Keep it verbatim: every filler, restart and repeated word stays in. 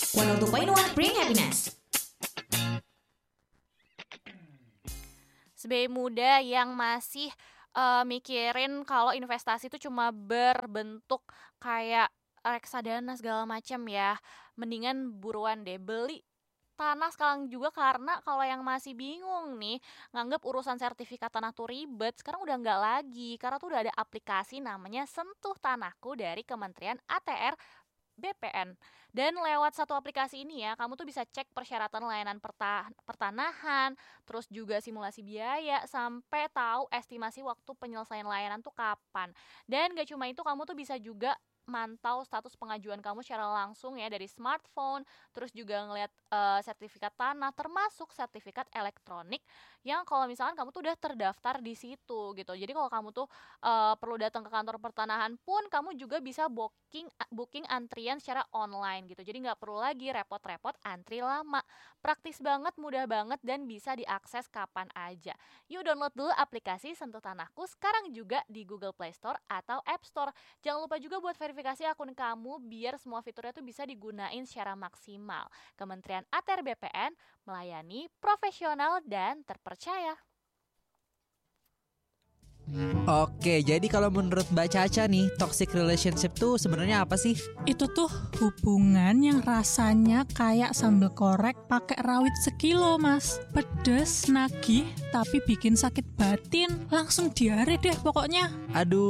seratus dua koma satu Bring Happiness. Sebagai muda yang masih uh, mikirin kalau investasi itu cuma berbentuk kayak reksadana segala macam ya, mendingan buruan deh beli tanah sekarang juga, karena kalau yang masih bingung nih nganggap urusan sertifikat tanah tuh ribet, sekarang udah nggak lagi, karena tuh udah ada aplikasi namanya Sentuh Tanahku dari Kementerian A T R B P N. Dan lewat satu aplikasi ini ya, kamu tuh bisa cek persyaratan layanan perta- pertanahan, terus juga simulasi biaya, sampai tahu estimasi waktu penyelesaian layanan tuh kapan. Dan gak cuma itu, kamu tuh bisa juga mantau status pengajuan kamu secara langsung ya dari smartphone, terus juga ngelihat uh, sertifikat tanah, termasuk sertifikat elektronik yang kalau misalkan kamu tuh udah terdaftar di situ gitu. Jadi kalau kamu tuh uh, perlu datang ke kantor pertanahan pun, kamu juga bisa booking booking antrian secara online gitu. Jadi nggak perlu lagi repot-repot antri lama. Praktis banget, mudah banget, dan bisa diakses kapan aja. Yuk download dulu aplikasi Sentuh Tanahku sekarang juga di Google Play Store atau App Store. Jangan lupa juga buat verifikasi akun kamu biar semua fiturnya tuh bisa digunain secara maksimal. Kementerian A T R B P N melayani profesional dan terpercaya. Oke, jadi kalau menurut Mbak Caca nih, toxic relationship tuh sebenarnya apa sih? Itu tuh hubungan yang rasanya kayak sambal korek pakai rawit sekilo, Mas. Pedes, nagih, tapi bikin sakit batin, langsung diare deh pokoknya. Aduh.